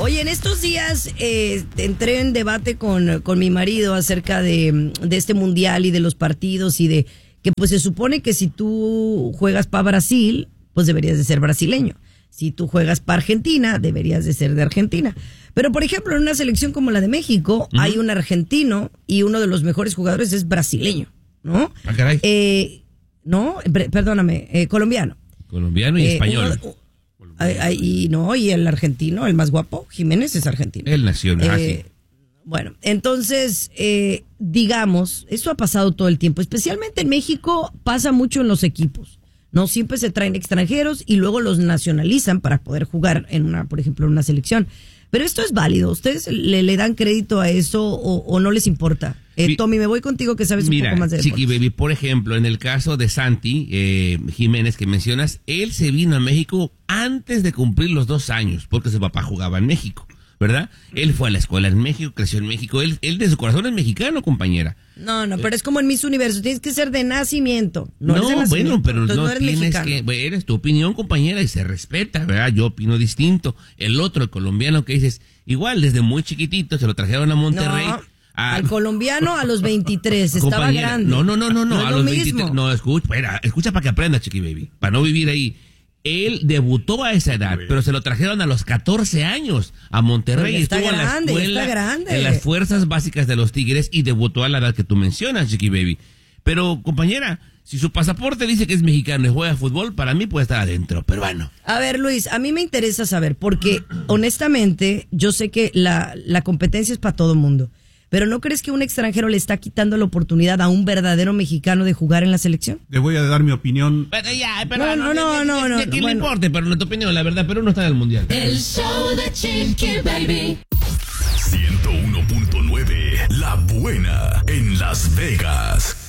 Oye, en estos días entré en debate con mi marido acerca de este mundial y de los partidos y de que pues se supone que si tú juegas para Brasil, pues deberías de ser brasileño. Si tú juegas para Argentina, deberías de ser de Argentina. Pero, por ejemplo, en una selección como la de México, hay un argentino y uno de los mejores jugadores es brasileño, ¿no? Ah, caray. Colombiano. Colombiano y español. Y el argentino, el más guapo, Jiménez, es argentino. Él nació en Asia. Bueno, entonces, digamos, esto ha pasado todo el tiempo, especialmente en México pasa mucho en los equipos, ¿no? Siempre se traen extranjeros y luego los nacionalizan para poder jugar por ejemplo, en una selección. Pero esto es válido, ¿ustedes le dan crédito a eso o no les importa? Tommy, me voy contigo que sabes un poco más de deportes. Chiqui Baby, por ejemplo, en el caso de Santi Jiménez que mencionas, él se vino a México antes de cumplir los 2 años, porque su papá jugaba en México, ¿verdad? Él fue a la escuela en México, creció en México, él de su corazón es mexicano, compañera. No, pero es como en Miss Universo, tienes que ser de nacimiento. No, eres de bueno, nacimiento, pero no eres tienes mexicano. eres tu opinión, compañera, y se respeta, ¿verdad? Yo opino distinto. El otro, el colombiano que dices, igual, desde muy chiquitito, se lo trajeron a Monterrey. No, al colombiano a los 23, estaba grande. No, a los 23, no, escucha para que aprenda, Chiqui Baby, para no vivir ahí. Él debutó a esa edad, pero se lo trajeron a los 14 años a Monterrey. Está estuvo grande, en la escuela, está grande. en las fuerzas básicas de los Tigres y debutó a la edad que tú mencionas, Chiqui Baby. Pero, compañera, si su pasaporte dice que es mexicano y juega fútbol, para mí puede estar adentro, pero bueno. A ver, Luis, a mí me interesa saber, porque honestamente yo sé que la competencia es para todo mundo. ¿Pero no crees que un extranjero le está quitando la oportunidad a un verdadero mexicano de jugar en la selección? Le voy a dar mi opinión. No. Que le importe, pero no tu opinión, la verdad, pero uno está en el mundial. El show de Chiqui Baby. 101.9, La Buena, en Las Vegas.